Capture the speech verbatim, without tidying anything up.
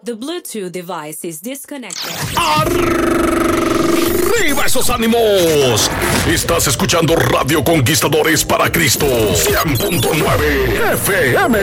The Bluetooth device is disconnected. ¡Arriba esos ánimos! Estás escuchando Radio Conquistadores para Cristo. cien punto nueve F M.